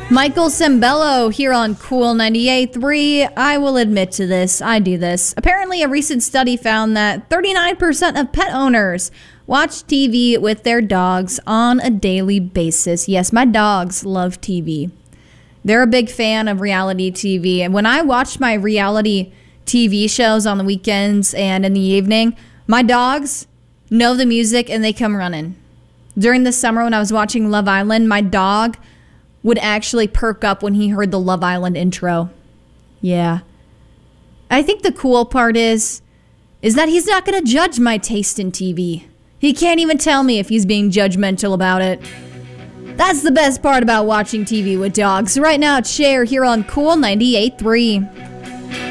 Michael Sembello here on Cool 98.3. I will admit to this. I do this. Apparently, a recent study found that 39% of pet owners watch TV with their dogs on a daily basis. Yes, my dogs love TV. They're a big fan of reality TV. And when I watch my reality TV shows on the weekends and in the evening, my dogs know the music and they come running. During the summer when I was watching Love Island, my dog would actually perk up when he heard the Love Island intro. Yeah. I think the cool part is that he's not going to judge my taste in TV. He can't even tell me if he's being judgmental about it. That's the best part about watching TV with dogs. Right now, it's Cher here on Cool 98.3.